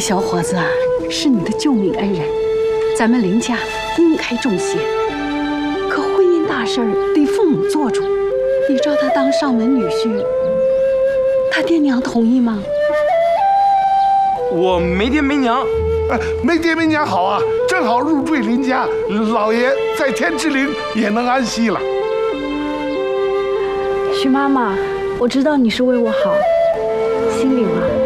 小伙子啊，是你的救命恩人，咱们林家应该重谢。可婚姻大事得父母做主，你招他当上门女婿，他爹娘同意吗？ 我没爹没娘。 没爹没娘好啊，正好入赘林家，老爷在天之灵也能安息了。 徐妈妈，我知道你是为我好，心里话。